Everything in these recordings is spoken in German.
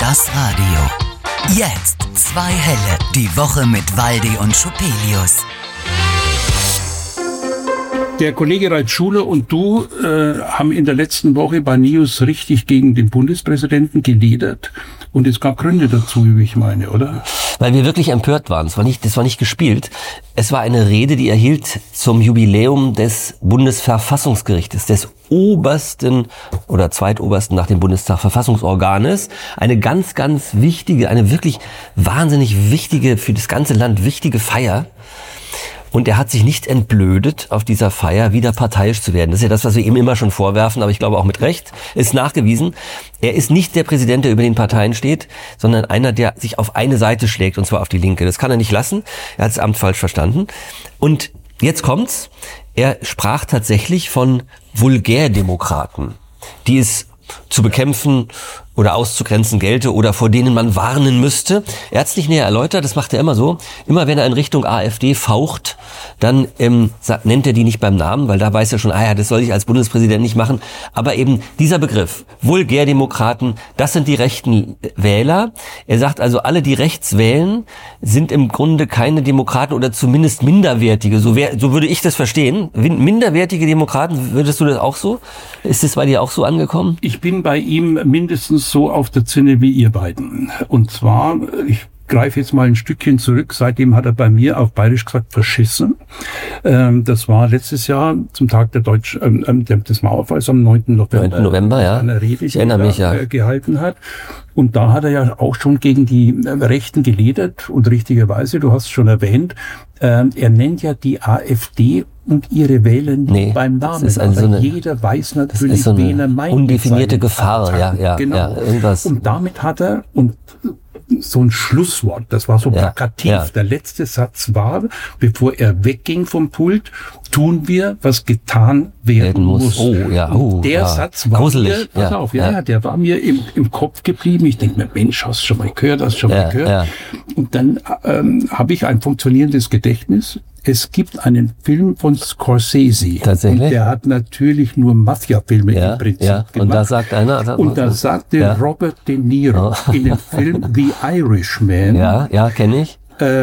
Das Radio. Jetzt 2 Helle. Die Woche mit Waldi und Schupelius. Der Kollege Reit Schuler und du haben in der letzten Woche bei News richtig gegen den Bundespräsidenten geledert. Und es gab Gründe dazu, wie ich meine, oder? Weil wir wirklich empört waren. Das war nicht gespielt. Es war eine Rede, die er hielt zum Jubiläum des Bundesverfassungsgerichtes, des obersten oder zweitobersten nach dem Bundestag Verfassungsorganes. Eine ganz, ganz wichtige, eine wirklich wahnsinnig wichtige, für das ganze Land wichtige Feier. Und er hat sich nicht entblödet, auf dieser Feier wieder parteiisch zu werden. Das ist ja das, was wir ihm immer schon vorwerfen, aber ich glaube auch mit Recht, ist nachgewiesen. Er ist nicht der Präsident, der über den Parteien steht, sondern einer, der sich auf eine Seite schlägt, und zwar auf die Linke. Das kann er nicht lassen. Er hat das Amt falsch verstanden. Und jetzt kommt's. Er sprach tatsächlich von Vulgärdemokraten, die es zu bekämpfen oder auszugrenzen gelte oder vor denen man warnen müsste. Er hat es nicht näher erläutert, das macht er immer so. Immer wenn er in Richtung AfD faucht, dann nennt er die nicht beim Namen, weil da weiß er schon, das soll ich als Bundespräsident nicht machen. Aber eben dieser Begriff, Vulgärdemokraten, das sind die rechten Wähler. Er sagt also, alle, die rechts wählen, sind im Grunde keine Demokraten oder zumindest minderwertige. So würde ich das verstehen. Minderwertige Demokraten, würdest du das auch so? Ist das bei dir auch so angekommen? Ich bin bei ihm mindestens so auf der Zinne wie ihr beiden. Und zwar, ich greife jetzt mal ein Stückchen zurück. Seitdem hat er bei mir auf Bayerisch gesagt, verschissen. Das war letztes Jahr zum Tag des Mauerfalls am 9. November. 9. November, ja. Eine Rede, ich erinnere mich, ja. Gehalten hat. Und da hat er ja auch schon gegen die Rechten geledert. Und richtigerweise, du hast es schon erwähnt, er nennt ja die AfD und ihre Wähler nicht beim Namen. Das ist also jeder weiß natürlich, so wen er meint. Undefinierte Gefahr, ja, genau. Ja, irgendwas. Und damit hat er, und so ein Schlusswort, das war so plakativ. Ja. Der letzte Satz war, bevor er wegging vom Pult, tun wir, was getan werden muss. Oh, ja. Der Satz war gruselig. Mir, pass auf, der war mir im Kopf geblieben. Ich denke mir, Mensch, hast du schon mal gehört, Ja. Und dann habe ich ein funktionierendes Gedächtnis. Es gibt einen Film von Scorsese. Tatsächlich? Und der hat natürlich nur Mafia-Filme im Prinzip gemacht. Und da sagt einer... Und da sagte Robert De Niro in dem Film The Irishman... Ja, kenne ich.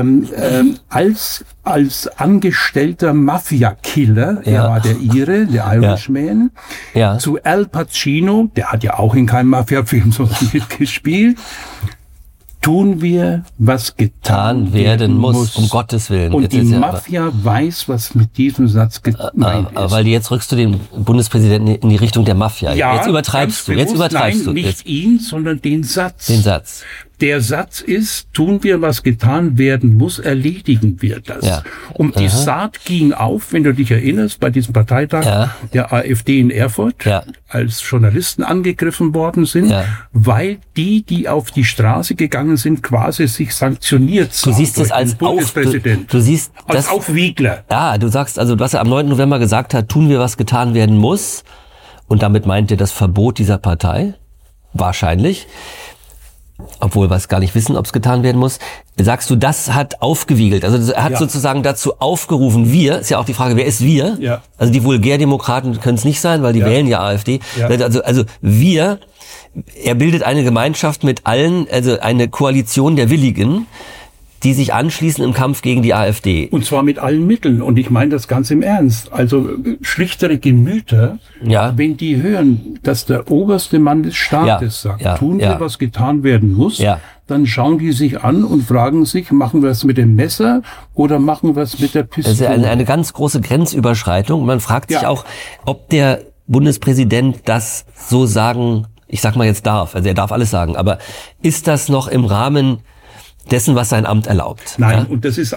Als angestellter Mafia-Killer, er war der Ire, der Irishman, zu Al Pacino, der hat ja auch in keinem Mafia-Film so mitgespielt, tun wir, was getan werden muss. Um Gottes Willen. Und die Mafia weiß, was mit diesem Satz gemeint ist. Weil jetzt rückst du den Bundespräsidenten in die Richtung der Mafia. Ja, jetzt übertreibst du. Nein, nicht ihn, sondern den Satz. Der Satz ist, tun wir, was getan werden muss, erledigen wir das. Ja. Und die Saat ging auf, wenn du dich erinnerst, bei diesem Parteitag der AfD in Erfurt, als Journalisten angegriffen worden sind, weil die auf die Straße gegangen sind, quasi sich sanktioniert sahen. Du siehst es als Bundespräsident. Du siehst als Aufwiegler. Ja, du sagst also, was er am 9. November gesagt hat, tun wir, was getan werden muss. Und damit meint er das Verbot dieser Partei. Wahrscheinlich. Obwohl wir es gar nicht wissen, ob es getan werden muss. Sagst du, das hat aufgewiegelt, also er hat sozusagen dazu aufgerufen, ist ja auch die Frage, wer ist wir? Ja. Also die Vulgärdemokraten können es nicht sein, weil die wählen ja AfD. Ja. Also wir, er bildet eine Gemeinschaft mit allen, also eine Koalition der Willigen, die sich anschließen im Kampf gegen die AfD. Und zwar mit allen Mitteln. Und ich meine das ganz im Ernst. Also schlichtere Gemüter, wenn die hören, dass der oberste Mann des Staates sagt, tun wir, was getan werden muss, dann schauen die sich an und fragen sich, machen wir es mit dem Messer oder machen wir es mit der Pistole? Das ist eine ganz große Grenzüberschreitung. Man fragt sich auch, ob der Bundespräsident das so sagen, ich sag mal jetzt darf. Also er darf alles sagen. Aber ist das noch im Rahmen dessen, was sein Amt erlaubt? Nein, und es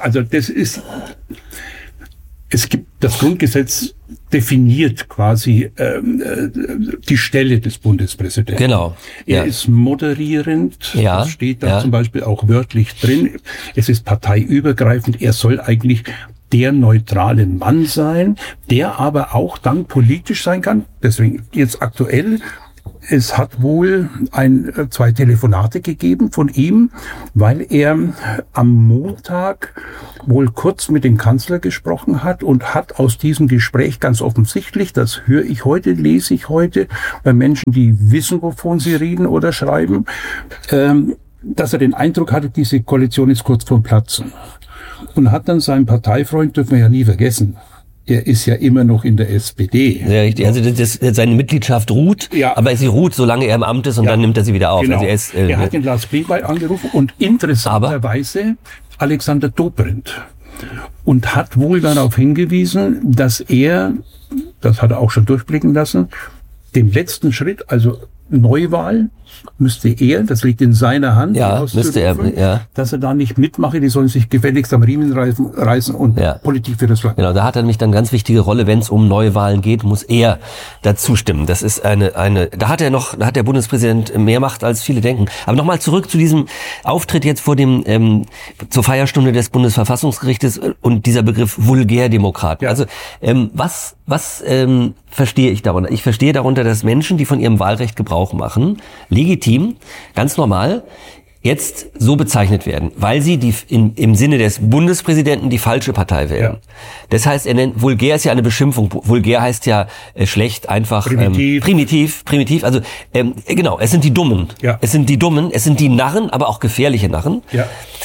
gibt, das Grundgesetz definiert quasi die Stelle des Bundespräsidenten. Genau. Er ist moderierend, das steht da zum Beispiel auch wörtlich drin. Es ist parteiübergreifend, er soll eigentlich der neutrale Mann sein, der aber auch dann politisch sein kann. Deswegen jetzt aktuell es hat wohl 2 Telefonate gegeben von ihm, weil er am Montag wohl kurz mit dem Kanzler gesprochen hat und hat aus diesem Gespräch ganz offensichtlich, das höre ich heute, lese ich heute bei Menschen, die wissen, wovon sie reden oder schreiben, dass er den Eindruck hatte, diese Koalition ist kurz vorm Platzen. Und hat dann seinen Parteifreund, dürfen wir ja nie vergessen, er ist ja immer noch in der SPD. Ja, richtig. Also seine Mitgliedschaft ruht, aber sie ruht, solange er im Amt ist und dann nimmt er sie wieder auf. Genau. Also er hat den Lars Klingbeil angerufen und interessanterweise Alexander Dobrindt. Und hat wohl darauf hingewiesen, dass er, das hat er auch schon durchblicken lassen, den letzten Schritt, also Neuwahl, müsste er, das liegt in seiner Hand, müsste er, dass er da nicht mitmache, die sollen sich gefälligst am Riemen reißen und Politik für das Land. Genau, da hat er nämlich dann ganz wichtige Rolle, wenn es um Neuwahlen geht, muss er dazu stimmen. Das ist da hat der Bundespräsident mehr Macht, als viele denken. Aber nochmal zurück zu diesem Auftritt jetzt vor zur Feierstunde des Bundesverfassungsgerichtes und dieser Begriff Vulgärdemokraten. Ja. Also, was verstehe ich darunter? Ich verstehe darunter, dass Menschen, die von ihrem Wahlrecht Gebrauch machen, legitim, ganz normal, jetzt so bezeichnet werden, weil sie im Sinne des Bundespräsidenten die falsche Partei wählen. Ja. Das heißt, vulgär ist ja eine Beschimpfung. Vulgär heißt ja schlecht, einfach primitiv. Also genau, es sind die Dummen. Ja. Es sind die Narren, aber auch gefährliche Narren. Ja.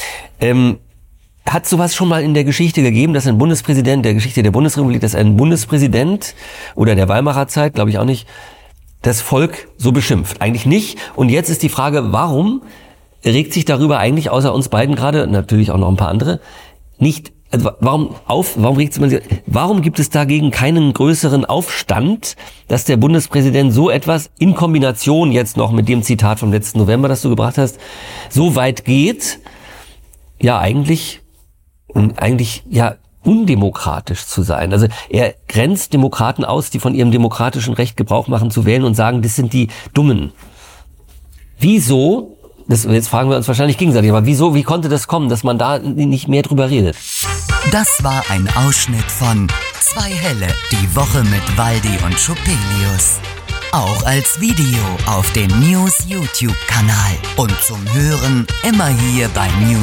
Hat sowas schon mal in der Geschichte gegeben, dass ein Bundespräsident, der Geschichte der Bundesrepublik, dass ein Bundespräsident oder der Weimarer Zeit, glaube ich auch nicht, das Volk so beschimpft? Eigentlich nicht. Und jetzt ist die Frage, warum regt sich darüber eigentlich außer uns beiden gerade, natürlich auch noch ein paar andere, nicht, also warum gibt es dagegen keinen größeren Aufstand, dass der Bundespräsident so etwas in Kombination jetzt noch mit dem Zitat vom letzten November, das du gebracht hast, so weit geht, eigentlich undemokratisch zu sein. Also er grenzt Demokraten aus, die von ihrem demokratischen Recht Gebrauch machen zu wählen und sagen, das sind die Dummen. Wieso, jetzt fragen wir uns wahrscheinlich gegenseitig, aber wie konnte das kommen, dass man da nicht mehr drüber redet? Das war ein Ausschnitt von Zwei Helle, die Woche mit Waldi und Schupelius. Auch als Video auf dem News YouTube-Kanal und zum Hören immer hier bei News